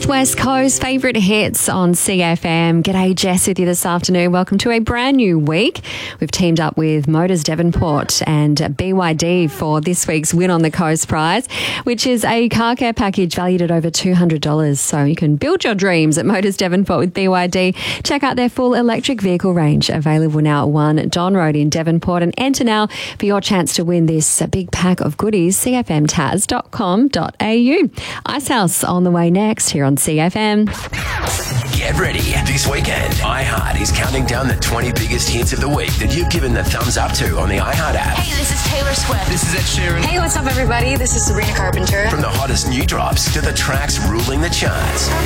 Northwest Coast favourite hits on CFM. G'day, Jess with you this afternoon. Welcome to a brand new week. We've teamed up with Motors Devonport and BYD for this week's Win on the Coast prize, which is a car care package valued at over $200. So you can build your dreams at Motors Devonport with BYD. Check out their full electric vehicle range, available now at 1 Don Road in Devonport, and enter now for your chance to win this big pack of goodies, cfmtaz.com.au. Icehouse on the way next here on CFM. Get ready. This weekend, iHeart is counting down the 20 biggest hits of the week that you've given the thumbs up to on the iHeart app. Hey, this is Taylor Swift. This is Ed Sheeran. Hey, what's up, everybody? This is Sabrina Carpenter. From the hottest new drops to the tracks ruling the charts.